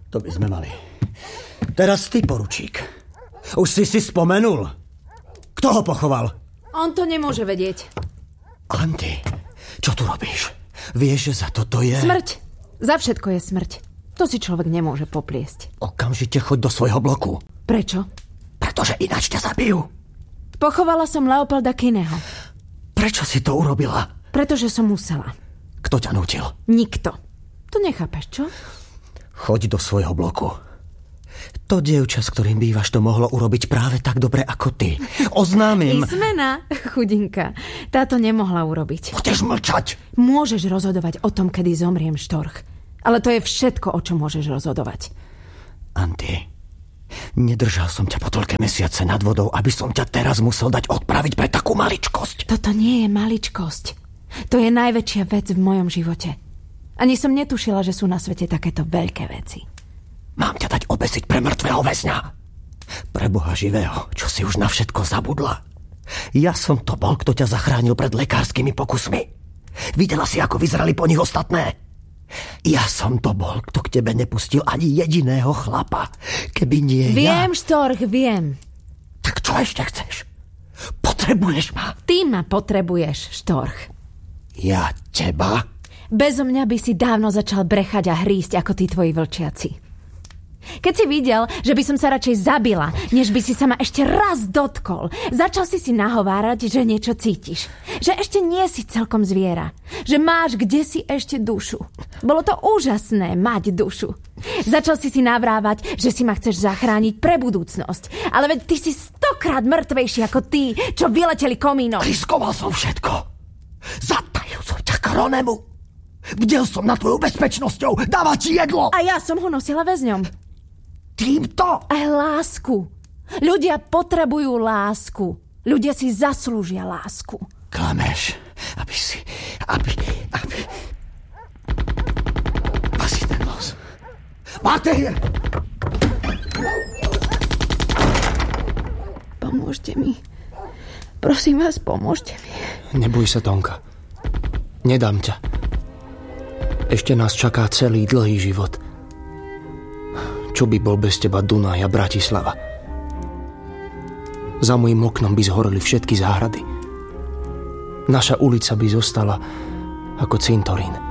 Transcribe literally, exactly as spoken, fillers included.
To by sme mali. Teraz ty, poručík. Už si si spomenul. Kto ho pochoval? On to nemôže vedieť. Anty, čo tu robíš? Vieš, že za toto je... Smrť. Za všetko je smrť. To si človek nemôže popliesť. Okamžite choď do svojho bloku. Prečo? Pretože ináč ťa zabijú. Pochovala som Leopolda Kinneyho. Prečo si to urobila? Pretože som musela. Kto ťa nútil? Nikto. To nechápeš, čo? Choď do svojho bloku. To dievča, s ktorým bývaš, to mohlo urobiť práve tak dobre ako ty. Oznámim... Ismena, chudinka. Táto nemohla urobiť. Budeš mlčať. Môžeš rozhodovať o tom, kedy zomriem, Štorch. Ale to je všetko, o čom môžeš rozhodovať. Anty, nedržal som ťa po toľké mesiace nad vodou, aby som ťa teraz musel dať odpraviť pre takú maličkosť. Toto nie je maličkosť. To je najväčšia vec v mojom živote. Ani som netušila, že sú na svete takéto veľké veci. Mám ťa dať obesiť pre mŕtvého väzňa. Pre Boha živého, čo si už na všetko zabudla. Ja som to bol, kto ťa zachránil pred lekárskymi pokusmi. Videla si, ako vyzerali po nich ostatné? Ja som to bol, kto k tebe nepustil ani jediného chlapa. Keby nie viem, ja... Viem, Štorch, viem. Tak čo ešte chceš? Potrebuješ ma? Ty ma potrebuješ, Štorch. Ja teba? Bezo mňa by si dávno začal brechať a hrísť ako tí tvoji vlčiaci. Keď si videl, že by som sa radšej zabila, než by si sa ma ešte raz dotkol, začal si si nahovárať, že niečo cítiš. Že ešte nie si celkom zviera. Že máš kdesi ešte dušu. Bolo to úžasné mať dušu. Začal si si navrávať, že si ma chceš zachrániť pre budúcnosť. Ale veď ty si stokrát mŕtvejší ako tí, čo vyleteli komínom. Riskoval som všetko. Zatajil som ťa Kronemu. Bdel som nad tvojou bezpečnosťou. Dávať ti jedlo. A ja som ho nosila väzňom. Týmto? Aj lásku. Ľudia potrebujú lásku. Ľudia si zaslúžia lásku. Klameš, aby si... Aby... Aby... Asi ten los. Máte! Pomôžte mi. Prosím vás, pomôžte mi. Neboj sa, Tonka. Nedám ťa. Ešte nás čaká celý dlhý život. Čo by bol bez teba Dunaj a Bratislava? Za mojím oknom by zhoreli všetky záhrady. Naša ulica by zostala ako cintorín.